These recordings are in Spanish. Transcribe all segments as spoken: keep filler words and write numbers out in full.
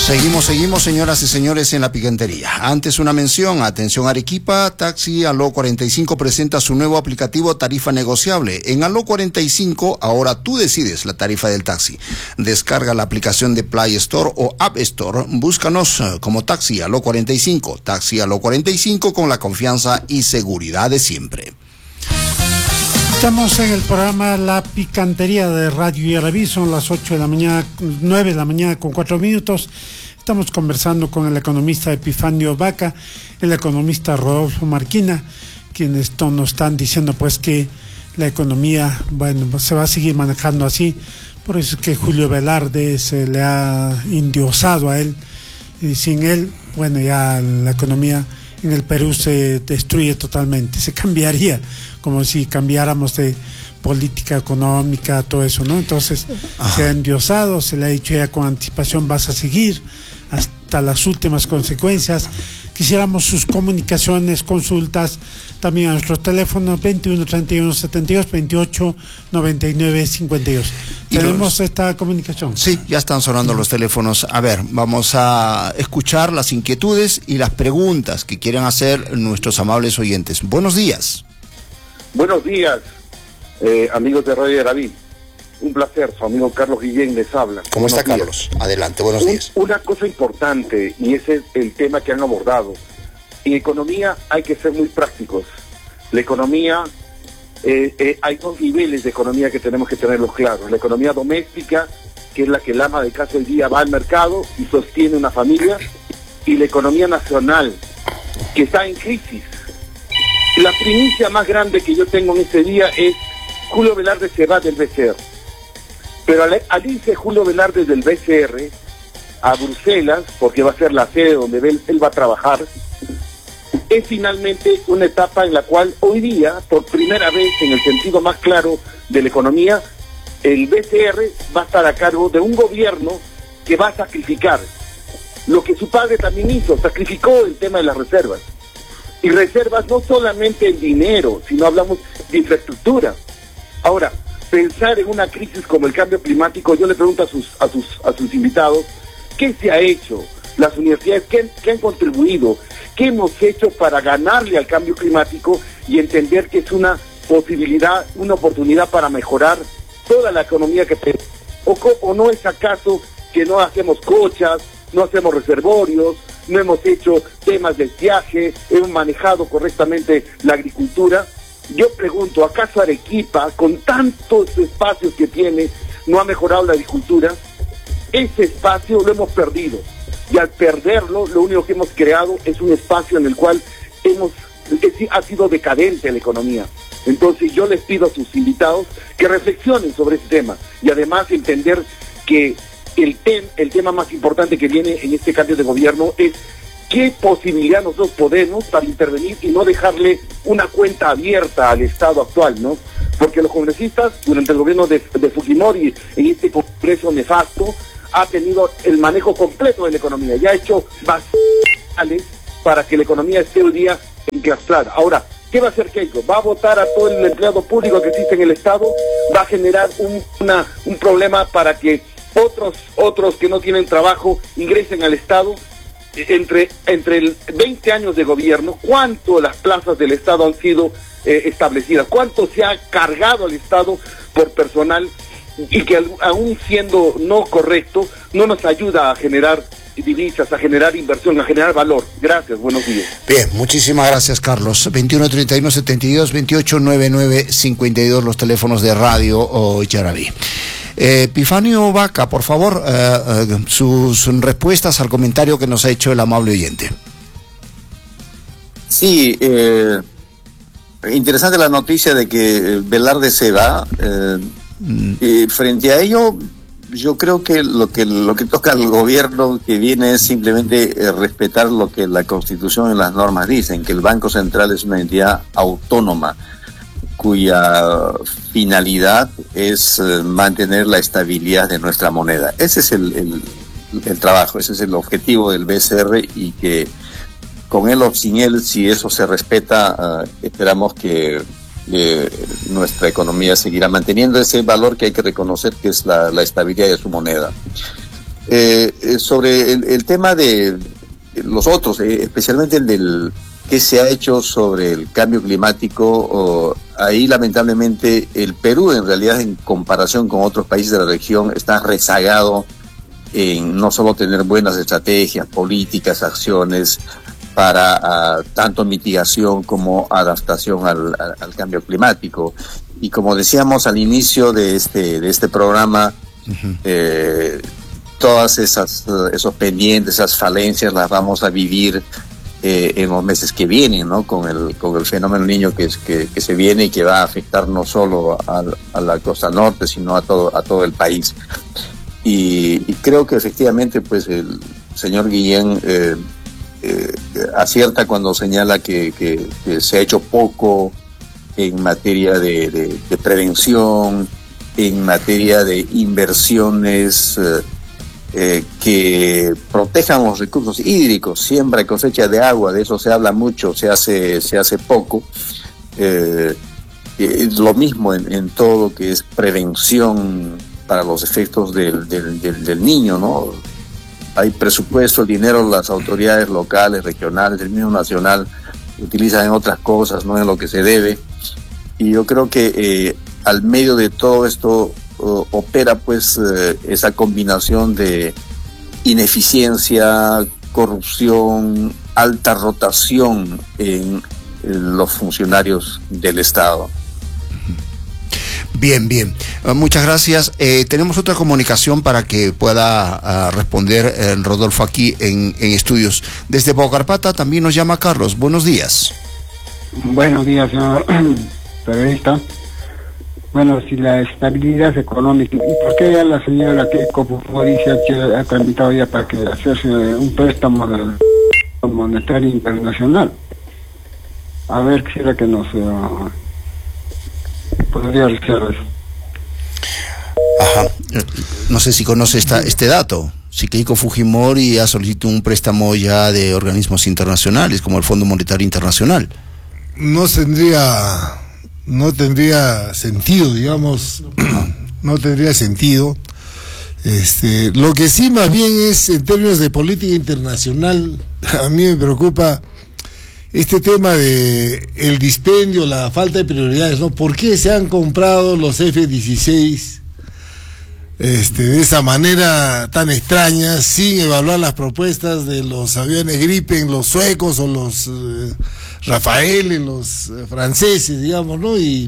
Seguimos, seguimos, señoras y señores, en la picantería. Antes una mención, atención Arequipa, Taxi Aló cuarenta y cinco presenta su nuevo aplicativo Tarifa Negociable. En Aló cuarenta y cinco, ahora tú decides la tarifa del taxi. Descarga la aplicación de Play Store o App Store, búscanos como Taxi Aló cuarenta y cinco. Taxi Aló cuarenta y cinco con la confianza y seguridad de siempre. Estamos en el programa La Picantería de Radio Yaraví, son las ocho de la mañana, nueve de la mañana con cuatro minutos. Estamos conversando con el economista Epifanio Vaca, el economista Rodolfo Marquina, quienes nos están diciendo pues que la economía, bueno, se va a seguir manejando así. Por eso es que Julio Velarde se le ha endiosado a él, y sin él, bueno, ya la economía en el Perú se destruye totalmente, se cambiaría, como si cambiáramos de política económica, todo eso, ¿no? Entonces, ajá, se ha endiosado, se le ha dicho ya con anticipación, vas a seguir hasta las últimas consecuencias. Quisiéramos sus comunicaciones, consultas, también a nuestros teléfonos veintiuno treinta y uno setenta y dos, veintiocho noventa y nueve cincuenta y dos. ¿Tenemos los... esta comunicación? Sí, ya están sonando los teléfonos. A ver, vamos a escuchar las inquietudes y las preguntas que quieran hacer nuestros amables oyentes. Buenos días. Buenos días, eh, amigos de Radio Yaraví. Un placer, su amigo Carlos Guillén les habla. ¿Cómo está, días. Carlos? Adelante, buenos Un, días. Una cosa importante, y ese es el tema que han abordado. En economía hay que ser muy prácticos. La economía, eh, eh, hay dos niveles de economía que tenemos que tenerlos claros. La economía doméstica, que es la que el ama de casa del día va al mercado y sostiene una familia, y la economía nacional, que está en crisis. La primicia más grande que yo tengo en este día es Julio Velarde se va del B C R. Pero al, al irse Julio Velarde del B C R a Bruselas, porque va a ser la sede donde él, él va a trabajar, es finalmente una etapa en la cual hoy día, por primera vez en el sentido más claro de la economía, el B C R va a estar a cargo de un gobierno que va a sacrificar lo que su padre también hizo, sacrificó el tema de las reservas. Y reservas no solamente en dinero, sino hablamos de infraestructura. Ahora, pensar en una crisis como el cambio climático, yo le pregunto a sus a sus a sus invitados, ¿qué se ha hecho? Las universidades, ¿qué, qué han contribuido? ¿Qué hemos hecho para ganarle al cambio climático y entender que es una posibilidad, una oportunidad para mejorar toda la economía que tenemos? ¿O, o no es acaso que no hacemos cochas, no hacemos reservorios, no hemos hecho temas de estiaje, hemos manejado correctamente la agricultura? Yo pregunto, ¿acaso Arequipa, con tantos espacios que tiene, no ha mejorado la agricultura? Ese espacio lo hemos perdido, y al perderlo, lo único que hemos creado es un espacio en el cual hemos es, ha sido decadente la economía. Entonces yo les pido a sus invitados que reflexionen sobre este tema, y además entender que el, tem, el tema más importante que viene en este cambio de gobierno es qué posibilidad nosotros podemos para intervenir y no dejarle una cuenta abierta al Estado actual, ¿no? Porque los congresistas, durante el gobierno de, de Fujimori, en este congreso nefasto, ha tenido el manejo completo de la economía y ha hecho bastantes para que la economía esté hoy día enclaustrada. Ahora, ¿qué va a hacer Keiko? ¿Va a votar a todo el empleado público que existe en el Estado? ¿Va a generar un, una, un problema para que otros, otros que no tienen trabajo ingresen al Estado? Entre, entre el veinte años de gobierno, ¿cuánto las plazas del Estado han sido eh, establecidas? ¿Cuánto se ha cargado al Estado por personal y que aún siendo no correcto, no nos ayuda a generar divisas, a generar inversión, a generar valor? Gracias, buenos días. Bien, muchísimas gracias, Carlos. veintiuno treinta y uno setenta y dos, veintiocho noventa y nueve cincuenta y dos, los teléfonos de Radio o Yaraví. Eh, Epifanio Vaca, por favor, eh, eh, sus respuestas al comentario que nos ha hecho el amable oyente. Sí, eh, interesante la noticia de que Velarde se va. Eh, mm. y frente a ello, yo creo que lo que lo que toca al gobierno que viene es simplemente eh, respetar lo que la Constitución y las normas dicen, que el Banco Central es una entidad autónoma, cuya finalidad es eh, mantener la estabilidad de nuestra moneda. Ese es el, el, el trabajo, ese es el objetivo del B C R, y que con él o sin él, si eso se respeta, uh, esperamos que eh, nuestra economía seguirá manteniendo ese valor que hay que reconocer, que es la, la estabilidad de su moneda. Eh, eh, sobre el, el tema de los otros, eh, especialmente el del qué se ha hecho sobre el cambio climático, o, ahí lamentablemente el Perú en realidad en comparación con otros países de la región está rezagado en no solo tener buenas estrategias, políticas, acciones para uh, tanto mitigación como adaptación al, al, al cambio climático. Y como decíamos al inicio de este, de este programa, uh-huh. eh, todas esas uh, esos pendientes, esas falencias las vamos a vivir eh, en los meses que vienen, ¿no? Con el con el fenómeno Niño que, que, que se viene y que va a afectar no solo a, a la costa norte, sino a todo a todo el país. Y, y creo que efectivamente, pues el señor Guillén eh, eh, acierta cuando señala que, que, que se ha hecho poco en materia de, de, de prevención, en materia de inversiones eh, eh, que protejan los recursos hídricos, siembra y cosecha de agua. De eso se habla mucho, se hace, se hace poco. Eh, es lo mismo en, en todo lo que es prevención para los efectos del, del, del, del niño, ¿no? Hay presupuesto, el dinero, las autoridades locales, regionales, el mismo nacional, utilizan en otras cosas, no en lo que se debe. Y yo creo que eh, al medio de todo esto uh, opera pues uh, esa combinación de ineficiencia, corrupción, alta rotación en, en los funcionarios del Estado. Bien, bien. Uh, muchas gracias. Eh, tenemos otra comunicación para que pueda uh, responder eh, Rodolfo aquí en, en estudios. Desde Bocarpata también nos llama Carlos. Buenos días. Buenos días, señor periodista. Bueno, si la estabilidad económica, ¿y por qué ya la señora que como dice que ha tramitado ya para que hacerse un préstamo del monetario internacional? A ver, quisiera que nos uh, podría decir eso. Ajá. No sé si conoce esta, este dato. Si Keiko Fujimori ha solicitado un préstamo ya de organismos internacionales, como el Fondo Monetario Internacional. No tendría, no tendría sentido, digamos, no tendría sentido. Este, lo que sí más bien es, en términos de política internacional, a mí me preocupa este tema de el dispendio, la falta de prioridades, ¿no? ¿Por qué se han comprado los F dieciséis este, de esa manera tan extraña, sin evaluar las propuestas de los aviones Gripen, los suecos o los eh, Rafael, los eh, franceses, digamos, ¿no? Y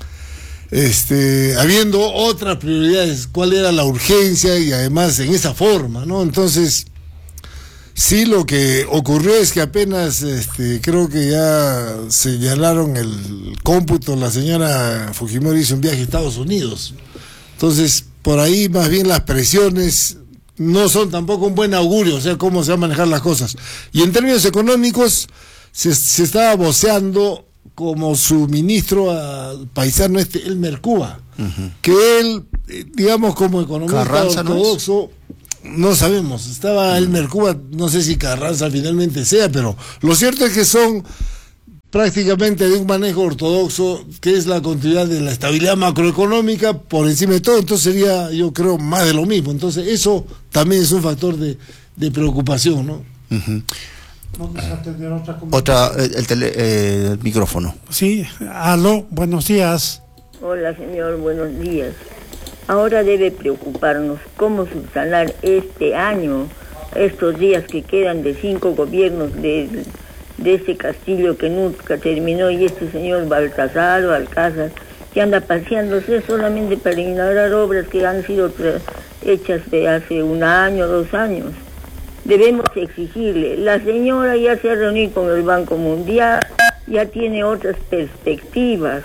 este, habiendo otras prioridades, ¿cuál era la urgencia? Y además en esa forma, ¿no? Entonces, sí, lo que ocurrió es que apenas, este, creo que ya señalaron el cómputo, la señora Fujimori hizo un viaje a Estados Unidos. Entonces, por ahí más bien las presiones no son tampoco un buen augurio, o sea, cómo se van a manejar las cosas. Y en términos económicos, se, se estaba voceando como su ministro al paisano este, Elmer Cuba, uh-huh. que él, digamos, como economista Carranza ortodoxo, no, no sabemos, estaba uh-huh. Elmer Cuba, no sé si Carranza finalmente sea, pero lo cierto es que son prácticamente de un manejo ortodoxo, que es la continuidad de la estabilidad macroeconómica por encima de todo. Entonces sería, yo creo, más de lo mismo. Entonces eso también es un factor de, de preocupación, ¿no? Uh-huh. Vamos a tener otra otra el, tele, eh, el micrófono. Sí, aló, buenos días. Hola, señor, buenos días. Ahora debe preocuparnos cómo subsanar este año, estos días que quedan de cinco gobiernos de, de ese castillo que nunca terminó, y este señor Baltasar o Alcázar, que anda paseándose solamente para inaugurar obras que han sido hechas de hace un año, dos años. Debemos exigirle. La señora ya se ha reunido con el Banco Mundial, ya tiene otras perspectivas.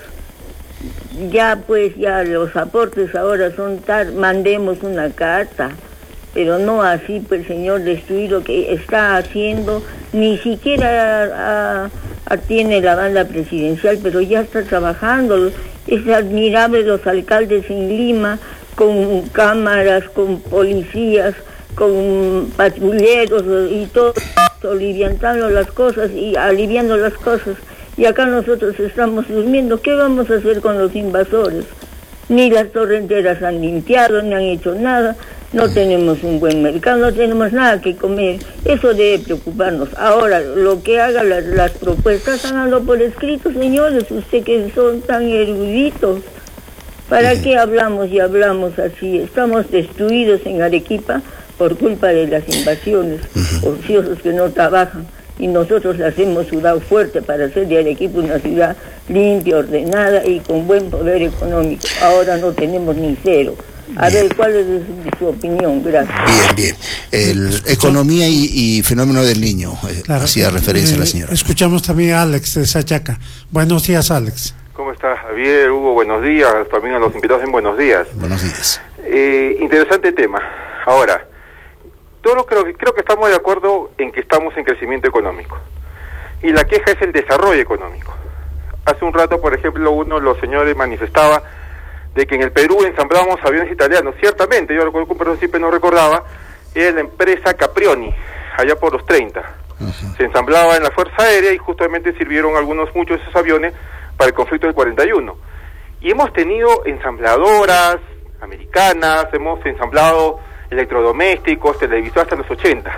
Ya pues, ya los aportes ahora son tal, mandemos una carta, pero no así, pues, señor, destruir lo que está haciendo. Ni siquiera tiene la banda presidencial, pero ya está trabajando. Es admirable los alcaldes en Lima, con cámaras, con policías, con patrulleros y todo, aliviando las cosas y aliviando las cosas. Y acá nosotros estamos durmiendo. ¿Qué vamos a hacer con los invasores? Ni las torrenteras han limpiado, ni han hecho nada. no tenemos un buen mercado, no tenemos nada que comer. Eso debe preocuparnos. Ahora, lo que hagan las, las propuestas, háganlo por escrito, señores, ustedes que son tan eruditos. ¿Para qué hablamos y hablamos así? Estamos destruidos en Arequipa por culpa de las invasiones, ociosos que no trabajan. Y nosotros las hemos sudado fuerte para hacer de Arequipa una ciudad limpia, ordenada y con buen poder económico. Ahora no tenemos ni cero. A bien. Ver, ¿cuál es su, su opinión? Gracias. Bien, bien. El, economía y, y fenómeno del niño, eh, claro. hacía referencia eh, a la señora. Escuchamos también a Alex de Sachaca. Buenos días, Alex. ¿Cómo estás, Javier? Hugo, buenos días. También a los invitados en buenos días. Buenos días. Eh, interesante tema. Ahora, todo creo, creo que estamos de acuerdo en que estamos en crecimiento económico. Y la queja es el desarrollo económico. Hace un rato, por ejemplo, uno de los señores manifestaba de que en el Perú ensamblábamos aviones italianos. Ciertamente, yo recuerdo que un principio no recordaba, era la empresa Caprioni, allá por los treinta. Uh-huh. Se ensamblaba en la Fuerza Aérea y justamente sirvieron algunos, muchos de esos aviones para el conflicto del cuarenta y uno. Y hemos tenido ensambladoras americanas, hemos ensamblado electrodomésticos, televisores hasta los ochenta.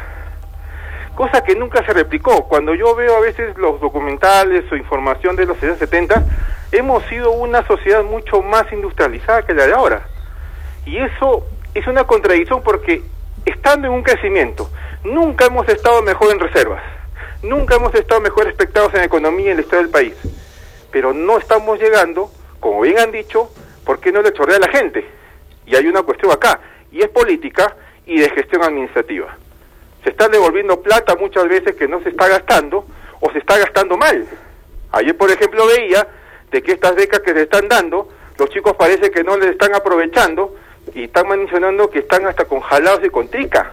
Cosa que nunca se replicó. Cuando yo veo a veces los documentales o información de los años setenta, hemos sido una sociedad mucho más industrializada que la de ahora. Y eso es una contradicción porque estando en un crecimiento, nunca hemos estado mejor en reservas, nunca hemos estado mejor expectados en economía y en el estado del país. Pero no estamos llegando, como bien han dicho, ¿por qué no le chorrea a la gente? Y hay una cuestión acá, y es política y de gestión administrativa. Se está devolviendo plata muchas veces que no se está gastando, o se está gastando mal. Ayer, por ejemplo, veía de que estas becas que se están dando, los chicos parece que no les están aprovechando, y están mencionando que están hasta con jalados y con trica.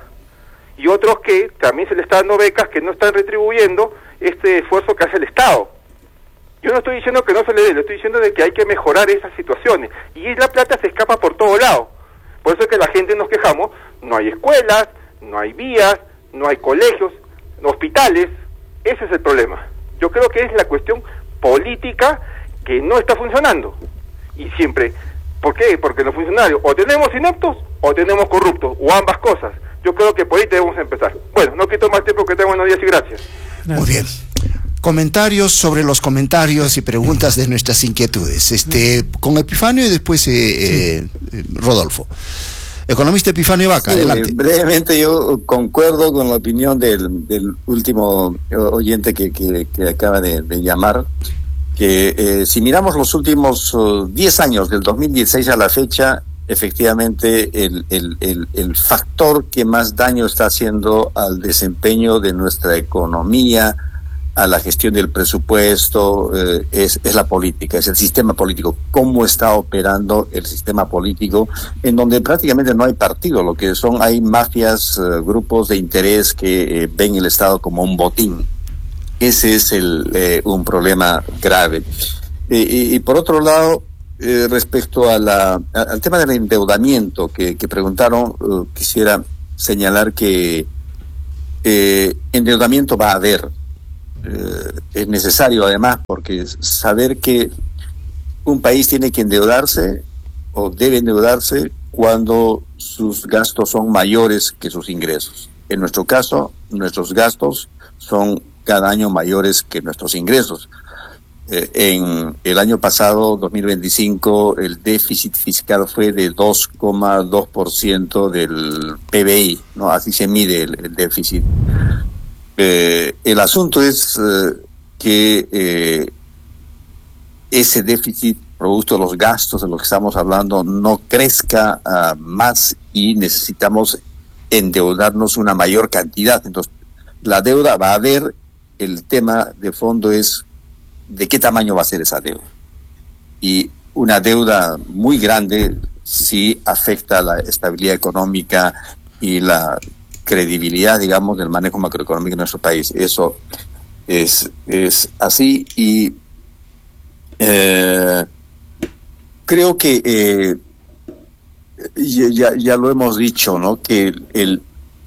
Y otros que también se les está dando becas que no están retribuyendo este esfuerzo que hace el Estado. Yo no estoy diciendo que no se le dé, le estoy diciendo de que hay que mejorar esas situaciones. Y la plata se escapa por todo lado. Por eso es que la gente nos quejamos, no hay escuelas, no hay vías, no hay colegios, hospitales. Ese es el problema. Yo creo que es la cuestión política que no está funcionando. Y siempre, ¿por qué? Porque los funcionarios o tenemos ineptos o tenemos corruptos, o ambas cosas. Yo creo que por ahí debemos empezar. Bueno, no quito más tiempo, que tengan buenos días y gracias. Muy bien. Comentarios sobre los comentarios y preguntas de nuestras inquietudes. Este, con Epifanio y después eh, sí. eh, Rodolfo. Economista Epifanio Vaca, sí, adelante. Brevemente, yo concuerdo con la opinión del, del último oyente que, que, que acaba de, de llamar, que eh, si miramos los últimos diez uh, años, del dos mil dieciséis a la fecha, efectivamente el, el, el, el factor que más daño está haciendo al desempeño de nuestra economía, a la gestión del presupuesto, eh, es, es la política, es el sistema político, cómo está operando el sistema político, en donde prácticamente no hay partido, lo que son, hay mafias, eh, grupos de interés que eh, ven el Estado como un botín. Ese es el, eh, un problema grave. Y, y, y por otro lado, eh, respecto a la, a, al tema del endeudamiento que, que preguntaron, uh, quisiera señalar que eh, endeudamiento va a haber. Eh, es necesario además, porque saber que un país tiene que endeudarse o debe endeudarse cuando sus gastos son mayores que sus ingresos. En nuestro caso, nuestros gastos son cada año mayores que nuestros ingresos. Eh, en el año pasado, dos mil veinticinco, el déficit fiscal fue de dos coma dos por ciento del P B I, ¿no? Así se mide el, el déficit. Eh, el asunto es eh, que eh, ese déficit, producto de los gastos de los que estamos hablando, no crezca uh, más, y necesitamos endeudarnos una mayor cantidad. Entonces, la deuda va a haber. El tema de fondo es de qué tamaño va a ser esa deuda. Y una deuda muy grande sí afecta a la estabilidad económica y la credibilidad, digamos, del manejo macroeconómico en nuestro país. Eso es, es así, y eh, creo que eh, ya, ya lo hemos dicho, ¿no? Que el, el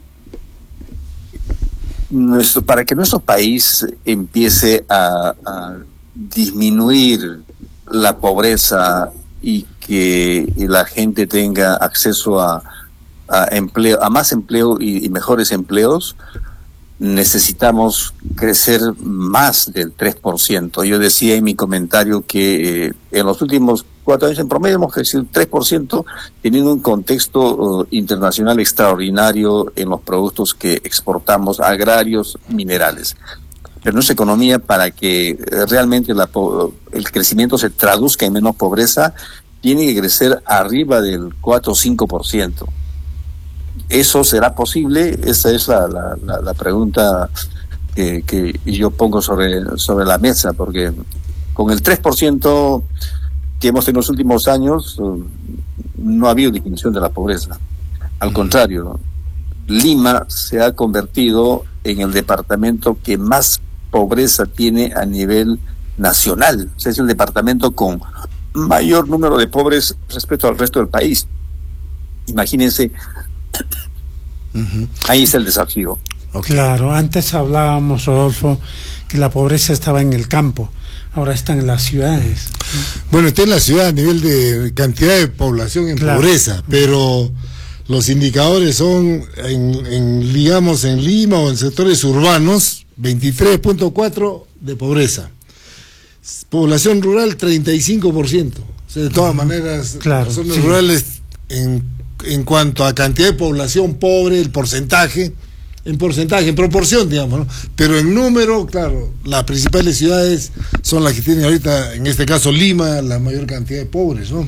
nuestro, para que nuestro país empiece a, a disminuir la pobreza y que la gente tenga acceso a a empleo, a más empleo y, y mejores empleos, necesitamos crecer más del tres por ciento. Yo decía en mi comentario que eh, en los últimos cuatro años en promedio hemos crecido tres por ciento, teniendo un contexto uh, internacional extraordinario en los productos que exportamos, agrarios, minerales. Pero nuestra economía, para que eh, realmente la, el crecimiento se traduzca en menos pobreza, tiene que crecer arriba del cuatro o cinco por ciento. ¿Eso será posible? Esa es la, la, la, la pregunta que, que yo pongo sobre, sobre la mesa, porque con el tres por ciento que hemos tenido en los últimos años, no ha habido disminución de la pobreza. Al contrario, Lima se ha convertido en el departamento que más pobreza tiene a nivel nacional. O sea, es el departamento con mayor número de pobres respecto al resto del país. Imagínense. Uh-huh. Ahí está el desafío. Okay. Claro, antes hablábamos, Rodolfo, que la pobreza estaba en el campo, ahora está en las ciudades. Bueno, está en la ciudad a nivel de cantidad de población en claro. pobreza, pero los indicadores son, en, en digamos, en Lima o en sectores urbanos, veintitrés punto cuatro de pobreza. Población rural, treinta y cinco por ciento. O sea, de todas maneras, claro, las zonas sí. rurales, en en cuanto a cantidad de población pobre, el porcentaje, en porcentaje, en proporción, digamos, ¿no? Pero en número, claro, las principales ciudades son las que tienen ahorita, en este caso Lima, la mayor cantidad de pobres, ¿no? Uh-huh.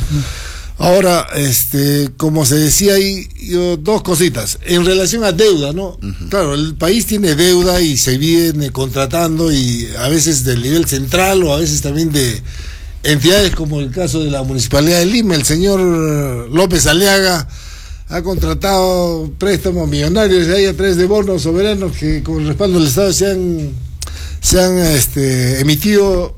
Ahora, este, como se decía ahí, yo, dos cositas. En relación a deuda, ¿no? Uh-huh. Claro, el país tiene deuda y se viene contratando, y a veces del nivel central o a veces también de entidades como el caso de la Municipalidad de Lima. El señor López Aliaga ha contratado préstamos millonarios ahí a través de bonos soberanos que con el respaldo del Estado se han, se han este, emitido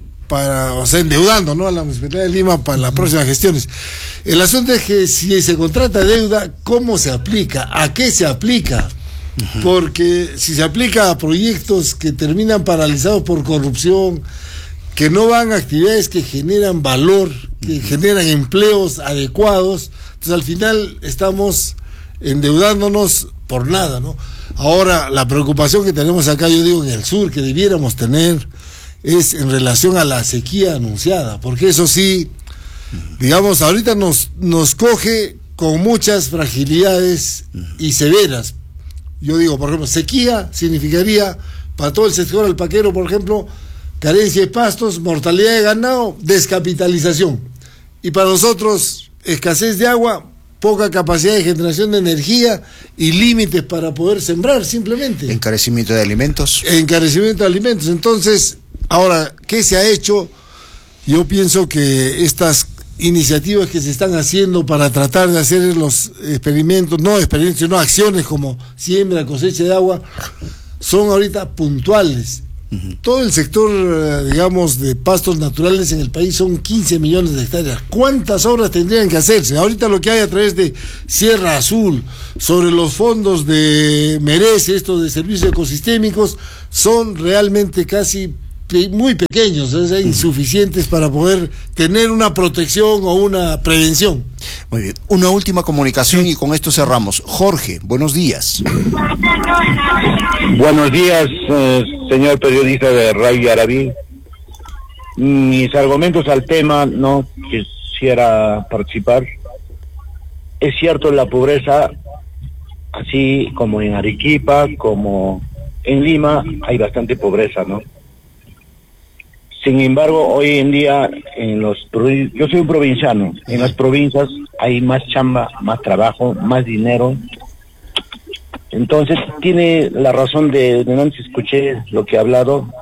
para, o sea, endeudando, ¿no?, a la Municipalidad de Lima para las próximas gestiones. El asunto es que si se contrata deuda, ¿cómo se aplica? ¿A qué se aplica? Uh-huh. Porque si se aplica a proyectos que terminan paralizados por corrupción, que no van a actividades que generan valor, que uh-huh. generan empleos adecuados, entonces al final estamos endeudándonos por nada, ¿no? Ahora, la preocupación que tenemos acá, yo digo, en el sur, que debiéramos tener, es en relación a la sequía anunciada, porque eso sí, uh-huh. digamos, ahorita nos, nos coge con muchas fragilidades uh-huh. y severas. Yo digo, por ejemplo, sequía significaría para todo el sector alpaquero, por ejemplo, carencia de pastos, mortalidad de ganado, descapitalización. Y para nosotros, escasez de agua, poca capacidad de generación de energía y límites para poder sembrar, simplemente. Encarecimiento de alimentos. Encarecimiento de alimentos. Entonces, ahora, ¿qué se ha hecho? Yo pienso que estas iniciativas que se están haciendo para tratar de hacer los experimentos, no experimentos, sino acciones como siembra, cosecha de agua, son ahorita puntuales. Uh-huh. Todo el sector, digamos, de pastos naturales en el país son quince millones de hectáreas. ¿Cuántas obras tendrían que hacerse? Ahorita lo que hay a través de Sierra Azul, sobre los fondos de Merece, estos de servicios ecosistémicos, son realmente casi muy pequeños, o sea, insuficientes para poder tener una protección o una prevención. Muy bien, una última comunicación y con esto cerramos. Jorge, buenos días. Buenos días, eh, señor periodista de Radio Arabí. Mis argumentos al tema, no quisiera participar. Es cierto, la pobreza, así como en Arequipa, como en Lima, hay bastante pobreza, ¿no? Sin embargo, hoy en día, en los yo soy un provinciano, en las provincias hay más chamba, más trabajo, más dinero. Entonces, tiene la razón de, de antes escuché lo que ha hablado.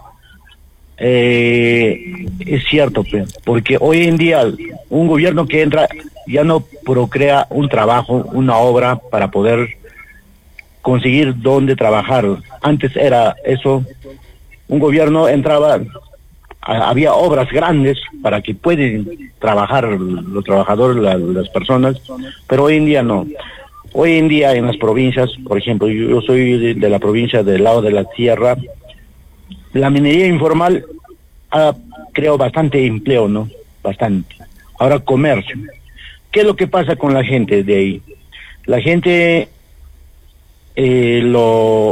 Eh, es cierto, porque hoy en día un gobierno que entra ya no procrea un trabajo, una obra para poder conseguir dónde trabajar. Antes era eso, un gobierno entraba, había obras grandes para que puedan trabajar los trabajadores, la, las personas, pero hoy en día no. Hoy en día en las provincias, por ejemplo, yo, yo soy de, de la provincia del lado de la tierra, la minería informal ha creado bastante empleo, ¿no? Bastante. Ahora comercio. ¿Qué es lo que pasa con la gente de ahí? la gente eh, lo,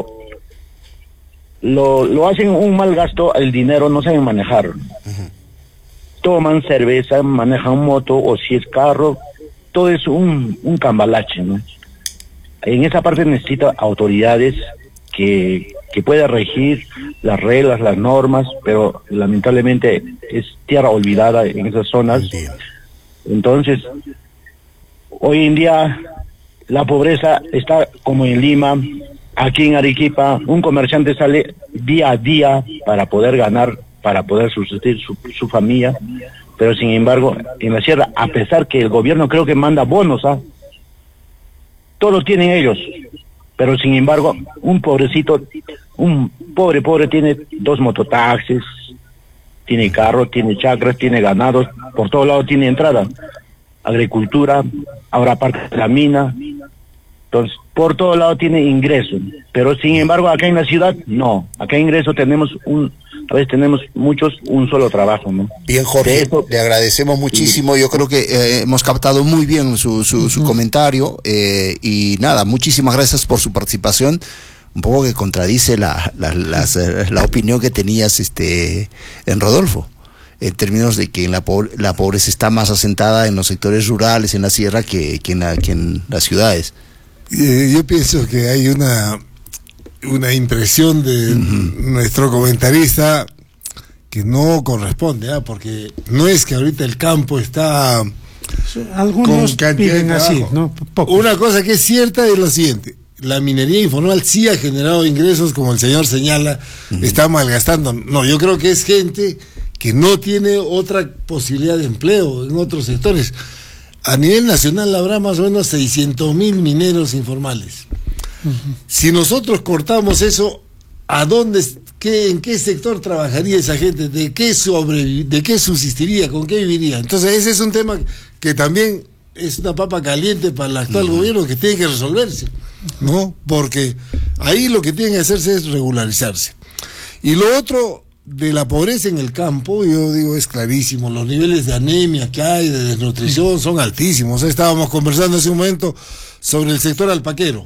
lo lo hacen un mal gasto, el dinero no saben manejar. Uh-huh. Toman cerveza, manejan moto, o si es carro, todo es un, un cambalache, ¿no? En esa parte necesita autoridades que, que pueda regir las reglas, las normas, pero lamentablemente es tierra olvidada en esas zonas. Entonces, hoy en día la pobreza está como en Lima, aquí en Arequipa, un comerciante sale día a día para poder ganar, para poder subsistir su, su familia, pero sin embargo, en la sierra, a pesar que el gobierno creo que manda bonos, ¿ah? Todo lo tienen ellos, pero sin embargo, un pobrecito, un pobre pobre tiene dos mototaxis, tiene carro, tiene chacras, tiene ganados, por todos lados tiene entrada, agricultura, ahora aparte de la mina, entonces por todos lados tiene ingreso, pero sin embargo acá en la ciudad no, acá ingreso tenemos un, a veces tenemos muchos un solo trabajo, ¿no? Bien, Jorge, eso, le agradecemos muchísimo, yo creo que eh, hemos captado muy bien su, su, uh-huh. su comentario, eh, y nada, muchísimas gracias por su participación, un poco que contradice la, la, las, la opinión que tenías este en Rodolfo, en términos de que la, pobre, la pobreza está más asentada en los sectores rurales, en la sierra, que, que, en, la, que en las ciudades. Eh, yo pienso que hay una una impresión de uh-huh. nuestro comentarista que no corresponde, ¿eh? Porque no es que ahorita el campo está algunos con piden así, ¿no? Pocos. Una cosa que es cierta es lo siguiente: la minería informal sí ha generado ingresos, como el señor señala, uh-huh. está malgastando. No, yo creo que es gente que no tiene otra posibilidad de empleo en otros sectores. A nivel nacional habrá más o menos seiscientos mil mineros informales. Uh-huh. Si nosotros cortamos eso, ¿a dónde, qué, en qué sector trabajaría esa gente? ¿De qué sobreviv- de qué subsistiría? ¿Con qué viviría? Entonces ese es un tema que también es una papa caliente para el actual uh-huh. gobierno, que tiene que resolverse, ¿no? Porque ahí lo que tiene que hacerse es regularizarse. Y lo otro de la pobreza en el campo, yo digo, es clarísimo. Los niveles de anemia que hay, de desnutrición, son altísimos. Estábamos conversando hace un momento sobre el sector alpaquero.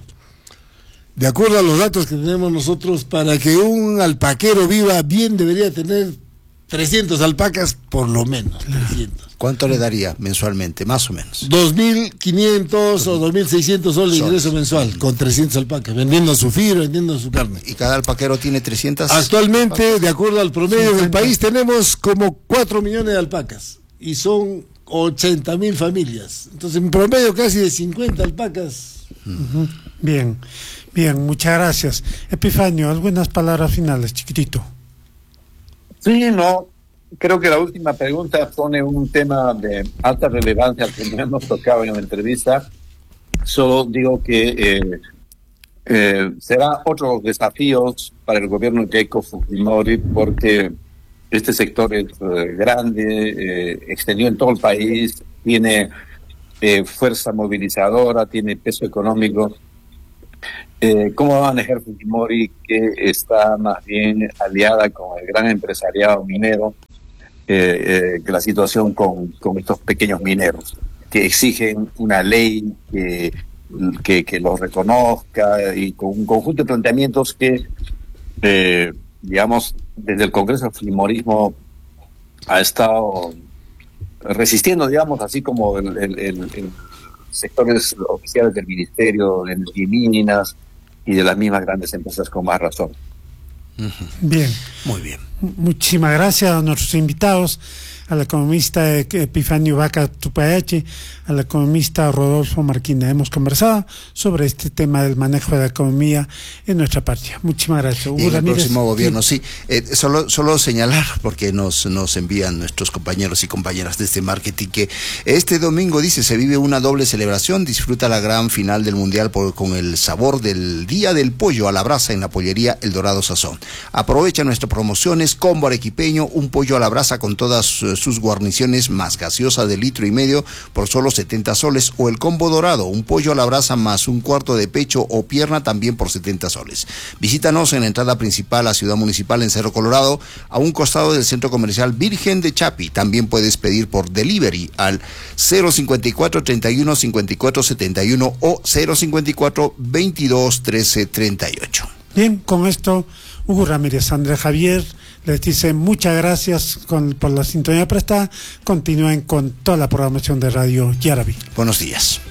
De acuerdo a los datos que tenemos nosotros, para que un alpaquero viva bien debería tener trescientas alpacas por lo menos. trescientas. ¿Cuánto le daría mensualmente, más o menos? dos mil quinientos o dos mil seiscientos soles de ingreso mensual, con trescientas alpacas, vendiendo su fibra, vendiendo su carne. ¿Y cada alpaquero tiene trescientas? Actualmente, alpacas? De acuerdo al promedio cincuenta. Del país, tenemos como cuatro millones de alpacas, y son ochenta mil familias. Entonces, en promedio casi de cincuenta alpacas. Uh-huh. Bien, bien, muchas gracias. Epifanio, algunas palabras finales, chiquitito. Sí, no, creo que la última pregunta pone un tema de alta relevancia al que no hemos tocado en la entrevista. Solo digo que eh, eh, será otro desafío para el gobierno de Keiko Fujimori, porque este sector es eh, grande, eh, extendido en todo el país, tiene eh, fuerza movilizadora, tiene peso económico. Eh, ¿Cómo va a manejar Fujimori, que está más bien aliada con el gran empresariado minero, eh, eh, que la situación con, con estos pequeños mineros, que exigen una ley que, que, que los reconozca, y con un conjunto de planteamientos que, eh, digamos, desde el Congreso el Fujimorismo ha estado resistiendo, digamos, así como el, el, el, el sectores oficiales del Ministerio de Energía y Minas y de las mismas grandes empresas, con más razón. Bien. Muy bien. Muchísimas gracias a nuestros invitados, al economista Epifanio Vaca Tupayache, al economista Rodolfo Marquina. Hemos conversado sobre este tema del manejo de la economía en nuestra patria. Muchísimas gracias. Hugo, y en el Ramírez, próximo gobierno, sí. sí. Eh, solo, solo señalar, porque nos, nos envían nuestros compañeros y compañeras de este marketing, que este domingo, dice, se vive una doble celebración. Disfruta la gran final del Mundial por, con el sabor del Día del Pollo a la brasa en la pollería El Dorado Sazón. Aprovecha nuestras promociones: combo arequipeño, un pollo a la brasa con todas sus sus guarniciones más gaseosa de litro y medio por solo setenta soles, o el combo dorado, un pollo a la brasa más un cuarto de pecho o pierna también por setenta soles. Visítanos en la entrada principal a Ciudad Municipal en Cerro Colorado, a un costado del Centro Comercial Virgen de Chapi. También puedes pedir por delivery al cero cincuenta y cuatro, treinta y uno, cincuenta y cuatro, setenta y uno o cero cincuenta y cuatro, veintidós, trece, treinta y ocho. Bien, con esto, Hugo Ramírez, Andrés Javier, les dice muchas gracias con, por la sintonía prestada. Continúen con toda la programación de Radio Yaraví. Buenos días.